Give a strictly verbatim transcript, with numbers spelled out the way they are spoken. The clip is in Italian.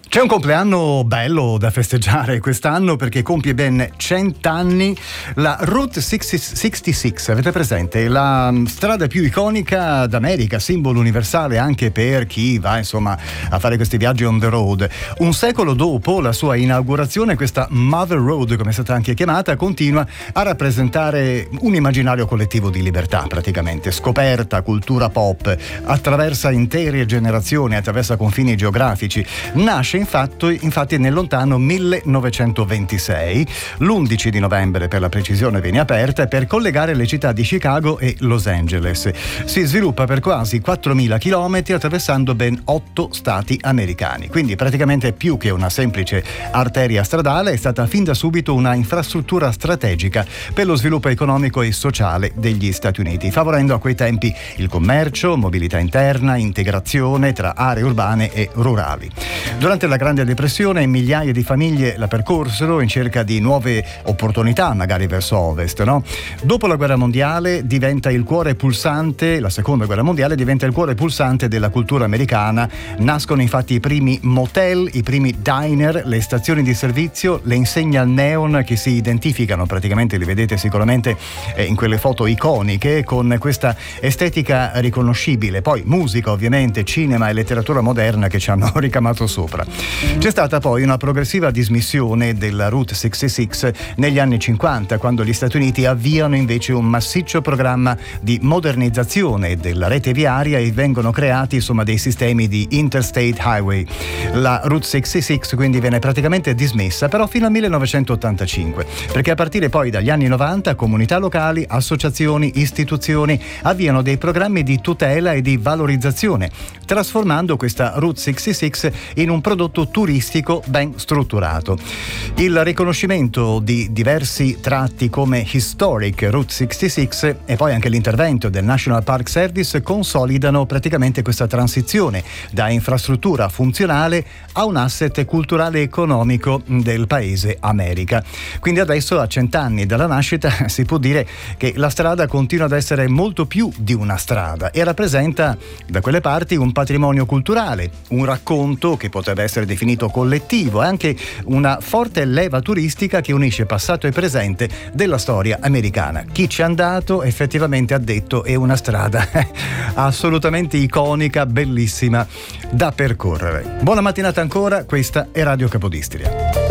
C'è un compleanno bello da festeggiare quest'anno perché compie ben cent'anni la Route sessantasei. Avete presente? La strada più iconica d'America, simbolo universale anche per chi va insomma a fare questi viaggi on the road. Un secolo dopo la sua inaugurazione, questa Mother Road, come è stata anche chiamata, continua a rappresentare un immaginario collettivo di libertà, praticamente scoperta, cultura pop, attraversa intere generazioni, attraversa confini geografici. Nasce infatti, infatti nel lontano millenovecentoventisei, l'undici di novembre per la precisione viene aperta per collegare le città di Chicago e Los Angeles. Si sviluppa per quasi quattromila chilometri attraversando ben otto stati americani, quindi praticamente più che una semplice arteria stradale è stata fin da subito una infrastruttura strategica per lo sviluppo economico e sociale degli Stati Uniti, favorendo a quei tempi il commercio, mobilità interna, integrazione tra aree urbane e rurali. Durante la Grande Depressione migliaia di famiglie la percorsero in cerca di nuove opportunità, magari verso ovest, no? Dopo la guerra mondiale diventa il cuore pulsante, la seconda guerra mondiale diventa il cuore pulsante della cultura americana. Nascono infatti i primi motel, i primi diner, le stazioni di servizio, le insegne al neon che si identificano, praticamente li vedete sicuramente in quelle foto iconiche, con questa estetica riconoscibile. Poi musica ovviamente, cinema e letteratura moderna che ci hanno ricamato sopra. C'è stata poi una progressiva dismissione della Route sessantasei negli anni cinquanta, quando gli Stati Uniti avviano invece un massiccio programma di modernizzazione della rete viaria e vengono creati insomma dei sistemi di interstate highway. La Route sessantasei quindi viene praticamente dismessa, però fino al millenovecentottantacinque, perché a partire poi dagli anni novanta comunità locali, associazioni, istituzioni avviano dei programmi di tutela e di valorizzazione, trasformando questa Route sessantasei in un prodotto turistico ben strutturato. Il riconoscimento di diversi tratti come Historic Route sessantasei e poi anche l'intervento del National Park Service consolidano praticamente questa transizione da infrastruttura funzionale a un asset culturale e economico del paese America. Quindi adesso, a cent'anni dalla nascita, si può dire che la strada continua ad essere molto più di una strada e rappresenta da quelle parti un patrimonio culturale, un racconto che potrebbe essere definito collettivo, e anche una forte leva turistica che unisce passato e presente della storia americana. Chi ci è andato effettivamente ha detto è una strada assolutamente iconica, bellissima da percorrere. Buona mattinata ancora, questa è Radio Capodistria.